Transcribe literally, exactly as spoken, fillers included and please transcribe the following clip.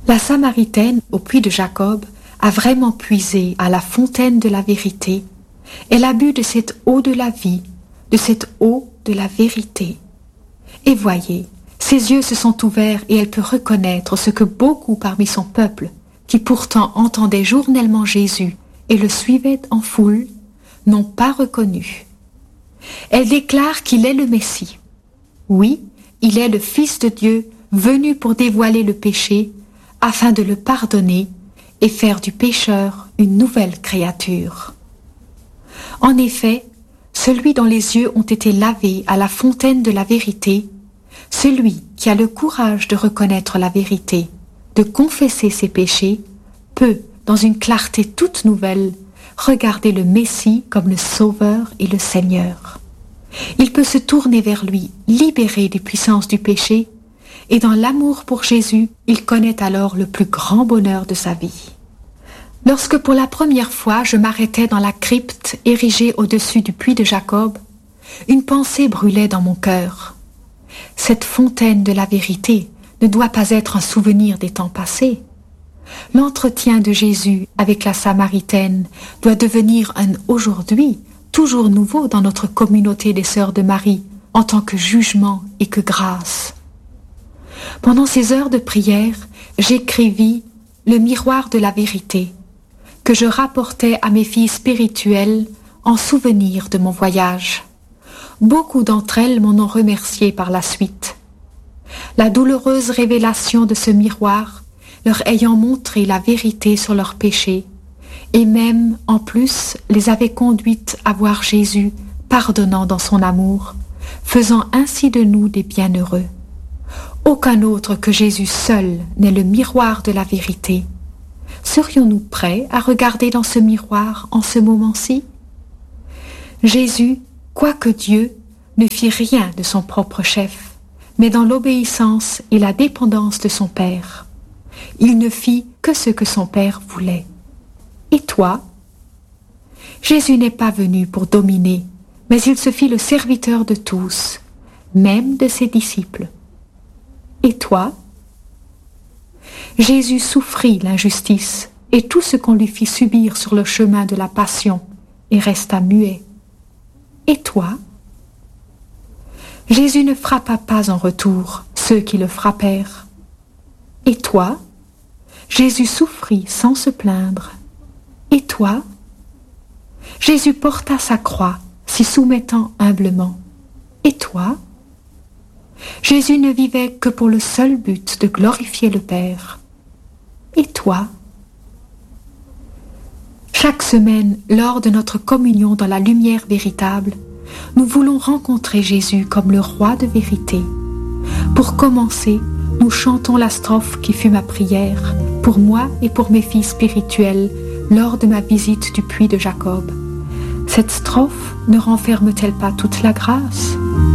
La Samaritaine au puits de Jacob a vraiment puisé à la fontaine de la vérité. Elle a bu de cette eau de la vie, de cette eau de la vérité. Et voyez, ses yeux se sont ouverts et elle peut reconnaître ce que beaucoup parmi son peuple, qui pourtant entendaient journellement Jésus et le suivaient en foule, n'ont pas reconnu. Elle déclare qu'il est le Messie. Oui, il est le Fils de Dieu venu pour dévoiler le péché, afin de le pardonner et faire du pécheur une nouvelle créature. En effet, celui dont les yeux ont été lavés à la fontaine de la vérité, celui qui a le courage de reconnaître la vérité, de confesser ses péchés, peut, dans une clarté toute nouvelle, regarder le Messie comme le Sauveur et le Seigneur. Il peut se tourner vers lui, libéré des puissances du péché, et dans l'amour pour Jésus, il connaît alors le plus grand bonheur de sa vie. Lorsque pour la première fois je m'arrêtais dans la crypte érigée au-dessus du puits de Jacob, une pensée brûlait dans mon cœur. Cette fontaine de la vérité ne doit pas être un souvenir des temps passés. L'entretien de Jésus avec la Samaritaine doit devenir un aujourd'hui, toujours nouveau dans notre communauté des Sœurs de Marie, en tant que jugement et que grâce. Pendant ces heures de prière, j'écrivis le miroir de la vérité, que je rapportais à mes filles spirituelles en souvenir de mon voyage. Beaucoup d'entre elles m'en ont remercié par la suite. La douloureuse révélation de ce miroir leur ayant montré la vérité sur leurs péchés, et même, en plus, les avait conduites à voir Jésus pardonnant dans son amour, faisant ainsi de nous des bienheureux. Aucun autre que Jésus seul n'est le miroir de la vérité. Serions-nous prêts à regarder dans ce miroir en ce moment-ci? Jésus, quoique Dieu, ne fit rien de son propre chef, mais dans l'obéissance et la dépendance de son Père. Il ne fit que ce que son Père voulait. Et toi? Jésus n'est pas venu pour dominer, mais il se fit le serviteur de tous, même de ses disciples. Et toi? Jésus souffrit l'injustice et tout ce qu'on lui fit subir sur le chemin de la passion et resta muet. Et toi? Jésus ne frappa pas en retour ceux qui le frappèrent. Et toi? Jésus souffrit sans se plaindre. Et toi? Jésus porta sa croix, s'y soumettant humblement. Et toi? Jésus ne vivait que pour le seul but de glorifier le Père. Et toi? Chaque semaine, lors de notre communion dans la lumière véritable, nous voulons rencontrer Jésus comme le roi de vérité. Pour commencer, nous chantons la strophe qui fut ma prière, pour moi et pour mes filles spirituelles, lors de ma visite du puits de Jacob. Cette strophe ne renferme-t-elle pas toute la grâce ?